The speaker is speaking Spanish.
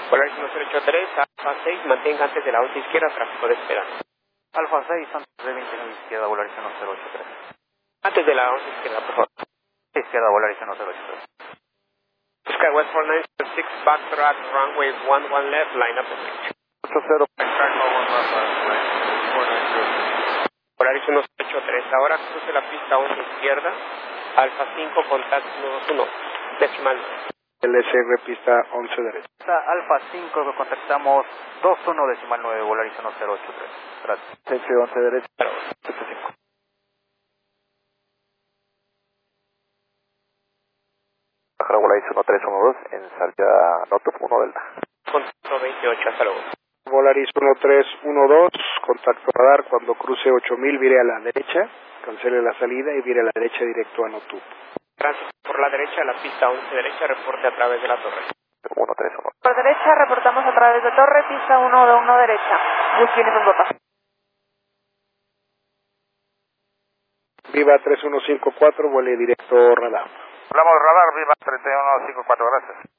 Polaris 1083, Alfa 6, mantenga antes de la 11 izquierda, tráfico de espera. Alfa 6, antes de 29 izquierda, Volaris 1083. Antes de la 11 izquierda, por favor. Izquierda, Volaris 1083. Skywest 4906, backtrack, runway 11 left, line up. 80, backtrack, 11 left, line up. Polaris 183, ahora cruce la pista 11 izquierda, Alfa 5, contacto 121, decimal. LSR pista 11 derecha. Alfa 5, contactamos 21 decimal 9, Volaris 1083. Gracias. TC 11 derecha. 75. Bajar Volaris 1312 en salida Noto 1 Delta. Contacto 28, hasta luego. Volaris 1312, contacto radar, cuando cruce 8000 vire a la derecha, cancele la salida y vire a la derecha directo a Notu. Tránsito por la derecha, la pista 11 derecha, reporte a través de la torre. 131. Por derecha, reportamos a través de torre, pista 1 derecha. Bus Uniform Papa. Viva 3154, vuele directo radar. Hablamos radar, Viva 3154, gracias.